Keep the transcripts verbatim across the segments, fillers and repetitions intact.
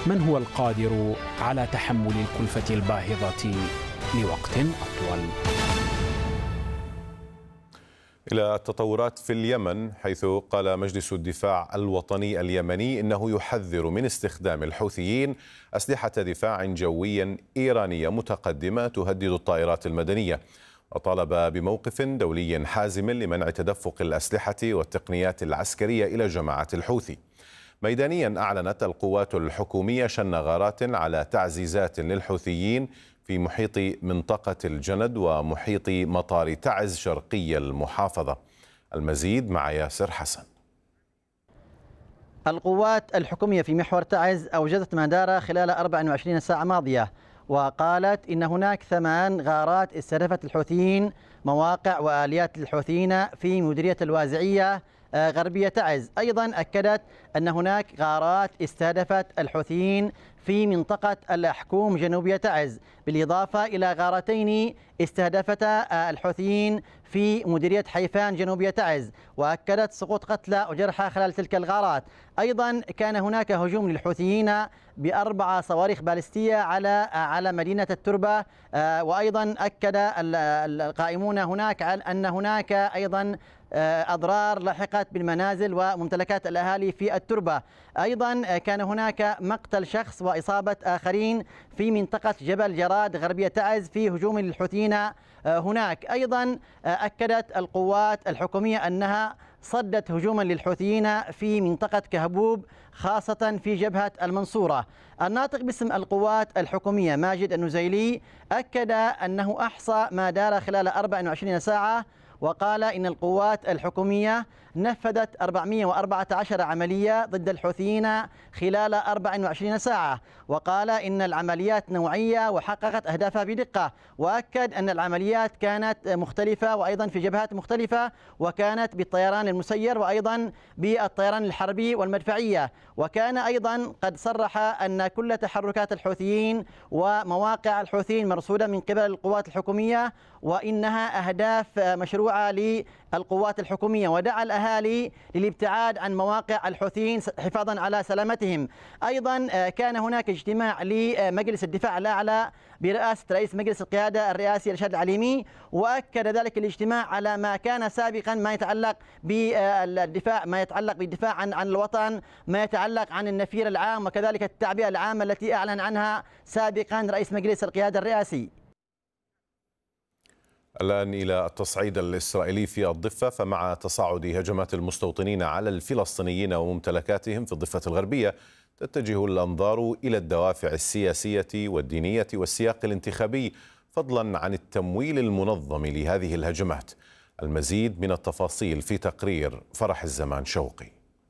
من هو القادر على تحمل الكلفة الباهظة لوقت أطول؟ إلى التطورات في اليمن، حيث قال مجلس الدفاع الوطني اليمني إنه يحذر من استخدام الحوثيين أسلحة دفاع جوي إيرانية متقدمة تهدد الطائرات المدنية، وطالب بموقف دولي حازم لمنع تدفق الأسلحة والتقنيات العسكرية إلى جماعة الحوثي. ميدانيا أعلنت القوات الحكومية شن غارات على تعزيزات للحوثيين في محيط منطقة الجند ومحيط مطار تعز شرقي المحافظة. المزيد مع ياسر حسن. القوات الحكومية في محور تعز أوجدت ما دار خلال أربع وعشرين ساعة ماضية، وقالت إن هناك ثمان غارات استهدفت الحوثيين مواقع وآليات للحوثيين في مديرية الوازعية غربية تعز. أيضا أكدت أن هناك غارات استهدفت الحوثيين في منطقة الحكوم جنوبية تعز، بالإضافة إلى غارتين استهدفتا الحوثيين في مديرية حيفان جنوبية تعز، وأكدت سقوط قتلى وجرحى خلال تلك الغارات. أيضا كان هناك هجوم للحوثيين بأربع صواريخ باليستية على على مدينة التربة، وأيضا أكد القائمون هناك أن هناك أيضا أضرار لحقت بالمنازل وممتلكات الأهالي في التربة. أيضا كان هناك مقتل شخص وإصابة آخرين في منطقة جبل جراد غربية تعز في هجوم للحوثيين هناك. أيضا أكدت القوات الحكومية أنها صدت هجوما للحوثيين في منطقة كهبوب خاصة في جبهة المنصورة. الناطق باسم القوات الحكومية ماجد النزيلي أكد أنه أحصى ما دار خلال أربع وعشرين ساعة، وقال إن القوات الحكومية نفذت أربعمئة وأربعة عشر عملية ضد الحوثيين خلال أربع وعشرين ساعة، وقال إن العمليات نوعية وحققت أهدافها بدقة، وأكد أن العمليات كانت مختلفة وأيضا في جبهات مختلفة، وكانت بالطيران المسير وأيضا بالطيران الحربي والمدفعية. وكان أيضا قد صرح أن كل تحركات الحوثيين ومواقع الحوثيين مرصودة من قبل القوات الحكومية، وإنها أهداف مشروعة للقوات الحكومية، ودعا الأهالي للابتعاد عن مواقع الحوثيين حفاظا على سلامتهم. أيضا كان هناك اجتماع لمجلس الدفاع الأعلى برئاسة رئيس مجلس القيادة الرئاسي رشاد العليمي، وأكد ذلك الاجتماع على ما كان سابقا ما يتعلق بالدفاع ما يتعلق بالدفاع عن عن الوطن، ما يتعلق عن النفير العام، وكذلك التعبئة العامة التي أعلن عنها سابقا رئيس مجلس القيادة الرئاسي. الآن إلى التصعيد الإسرائيلي في الضفة، فمع تصاعد هجمات المستوطنين على الفلسطينيين وممتلكاتهم في الضفة الغربية تتجه الأنظار إلى الدوافع السياسية والدينية والسياق الانتخابي، فضلا عن التمويل المنظم لهذه الهجمات. المزيد من التفاصيل في تقرير فرح الزمان شوقي.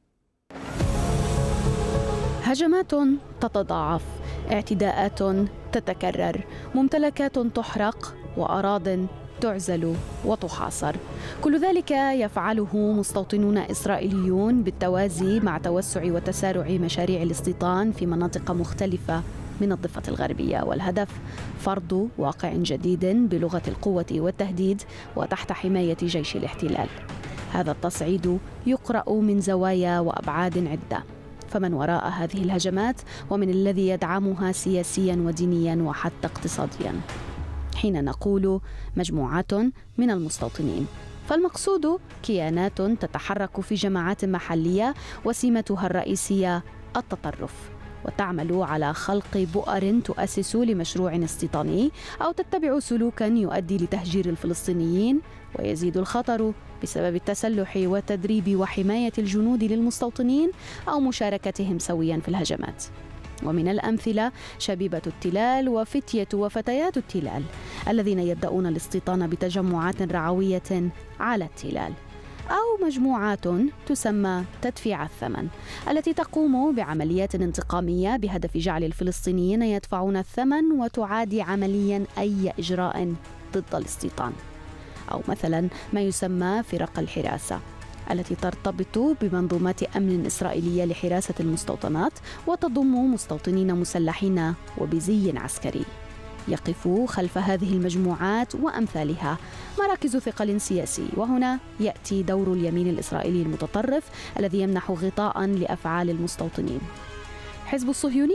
هجمات تتضاعف، اعتداءات تتكرر، ممتلكات تحرق وأراضٍ تعزل وتحاصر. كل ذلك يفعله مستوطنون إسرائيليون بالتوازي مع توسع وتسارع مشاريع الاستيطان في مناطق مختلفة من الضفة الغربية، والهدف فرض واقع جديد بلغة القوة والتهديد وتحت حماية جيش الاحتلال. هذا التصعيد يقرأ من زوايا وأبعاد عدة، فمن وراء هذه الهجمات ومن الذي يدعمها سياسيا ودينيا وحتى اقتصاديا؟ حين نقول مجموعات من المستوطنين فالمقصود كيانات تتحرك في جماعات محلية وسمتها الرئيسية التطرف، وتعمل على خلق بؤر تؤسس لمشروع استيطاني أو تتبع سلوكا يؤدي لتهجير الفلسطينيين، ويزيد الخطر بسبب التسلح وتدريب وحماية الجنود للمستوطنين أو مشاركتهم سويا في الهجمات. ومن الأمثلة شبيبة التلال وفتية وفتيات التلال الذين يبدأون الاستيطان بتجمعات رعوية على التلال، أو مجموعات تسمى تدفيع الثمن التي تقوم بعمليات انتقامية بهدف جعل الفلسطينيين يدفعون الثمن وتعادي عمليا أي إجراء ضد الاستيطان، أو مثلا ما يسمى فرق الحراسة التي ترتبط بمنظومات أمن إسرائيلية لحراسة المستوطنات وتضم مستوطنين مسلحين وبزي عسكري. يقف خلف هذه المجموعات وأمثالها مراكز ثقل سياسي، وهنا يأتي دور اليمين الإسرائيلي المتطرف الذي يمنح غطاء لأفعال المستوطنين. حزب الصهيوني